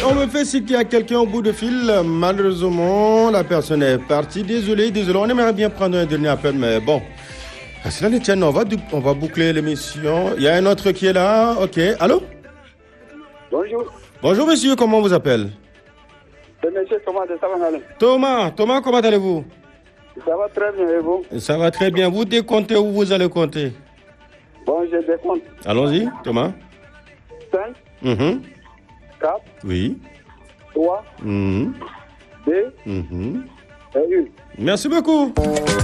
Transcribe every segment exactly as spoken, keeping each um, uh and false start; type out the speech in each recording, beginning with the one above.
on me fait signe qu'il y a quelqu'un au bout de fil. Malheureusement, la personne est partie. Désolé, désolé. On aimerait bien prendre un dernier appel, mais bon. Cela ne tient, on va, on va boucler l'émission. Il y a un autre qui est là. Ok. Allô? Bonjour. Bonjour, monsieur. Comment on vous appelle? C'est monsieur Thomas de Savangalem. Thomas. Thomas, comment allez-vous? Ça va très bien, et vous? Ça va très bien. Vous décomptez ou vous allez compter? Bon, je décompte. Allons-y, Thomas. cinq, Mm-hmm. quatre, Oui. trois, Mm-hmm. deux Mm-hmm. et un. Merci beaucoup.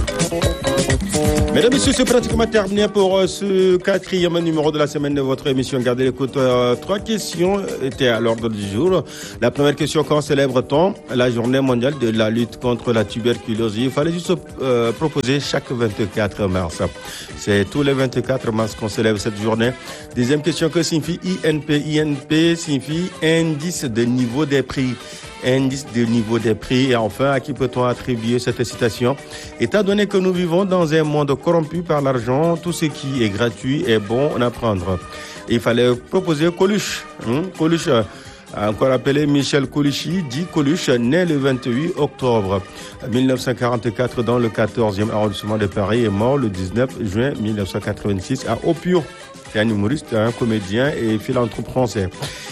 Mesdames et messieurs, c'est pratiquement terminé pour euh, ce quatrième numéro de la semaine de votre émission. Gardez l'écoute. Euh, trois questions étaient à l'ordre du jour. La première question, quand célèbre-t-on la journée mondiale de la lutte contre la tuberculose? Il fallait juste euh, proposer chaque vingt-quatre mars. C'est tous les vingt-quatre mars qu'on célèbre cette journée. Deuxième question, que signifie I N P? I N P signifie indice de niveau des prix. Indice de niveau des prix. Et enfin, à qui peut-on attribuer cette citation? Étant donné que nous vivons dans un monde corrompu par l'argent, tout ce qui est gratuit est bon à prendre. Il fallait proposer Coluche. Hein? Coluche, encore appelé Michel Coluchy, dit Coluche, né le vingt-huit octobre mille neuf cent quarante-quatre dans le quatorzième arrondissement de Paris et mort le dix-neuf juin mille neuf cent quatre-vingt-six à Opio. C'est un humoriste, un comédien et philanthrope français.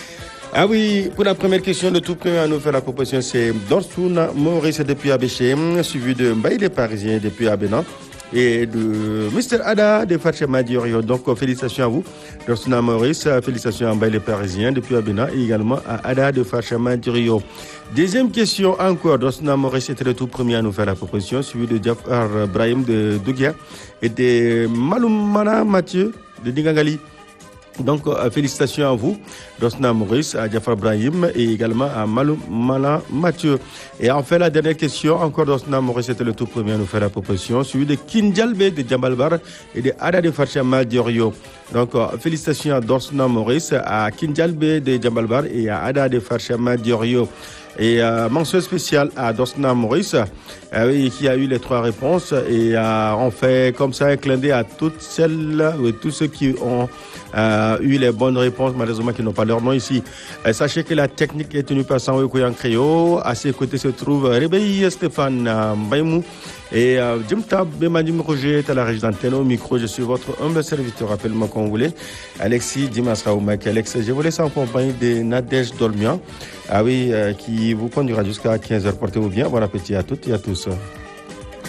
Ah oui, pour la première question, le tout premier à nous faire la proposition, c'est Dorsouna Maurice depuis Abéché, suivi de Mbaye les Parisiens depuis Abénan et de mister Ada de Fatchema Diorio. Donc, félicitations à vous, Dorsouna Maurice, félicitations à Mbaye les Parisiens depuis Abénan et également à Ada de Fatchema Diorio. Deuxième question encore, Dorsouna Maurice était le tout premier à nous faire la proposition, suivi de Jafar Brahim de Dougia et de Maloumana Mathieu de Dingangali. Donc, euh, félicitations à vous, Dosna Maurice, à Jafar Brahim et également à Malou Mala Mathieu. Et enfin, la dernière question, encore Dosna Maurice était le tout premier à nous faire la proposition, celui de Kinjalbe de Djambalbar et de Ada de Fachama Diorio. Donc, euh, félicitations à Dosna Maurice, à Kinjalbe de Djambalbar et à Ada de Fachama Diorio. Et euh, mention spéciale à Dosna Maurice, euh, oui, qui a eu les trois réponses. Et euh, on fait comme ça un clin d'œil à toutes celles et tous ceux qui ont euh, eu les bonnes réponses, malheureusement qui n'ont pas leur nom ici. Euh, sachez que la technique est tenue par Sanwe Koyan Créo. À ses côtés se trouve Rébeï Stéphane euh, Mbaïmou. Et Jimta euh, Bemadim Roger est à la régie d'antenne. Au micro, je suis votre humble serviteur. Rappelle-moi quand vous voulez. Alexis Dimas Raoumak. Alex, je vous laisse en compagnie de Nadège Dolmian. Ah oui, euh, qui vous conduira jusqu'à quinze heures. Portez-vous bien. Bon appétit à toutes et à tous.